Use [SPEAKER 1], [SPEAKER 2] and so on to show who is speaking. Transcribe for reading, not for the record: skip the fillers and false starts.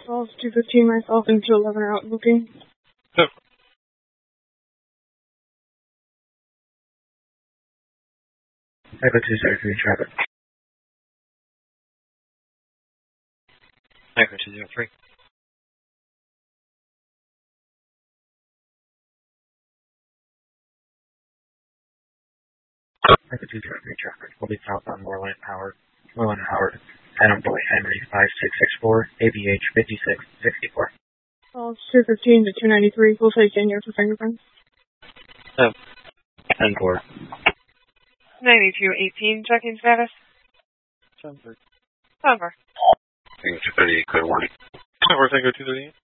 [SPEAKER 1] Falls 215, myself and 211 are out booking.
[SPEAKER 2] Yep.
[SPEAKER 3] Echo 203 traffic.
[SPEAKER 2] Echo 203.
[SPEAKER 3] Echo 203 traffic. Will be southbound Moreland Howard. Adam Boy Henry 5664, ABH 5664.
[SPEAKER 1] Falls 215 to 293. We'll take in here for fingerprints.
[SPEAKER 3] 10-4.
[SPEAKER 4] 9218, checking status.
[SPEAKER 2] Sounds good.
[SPEAKER 4] Over.
[SPEAKER 5] Tango 238, clear warning.
[SPEAKER 2] We're Tango 238.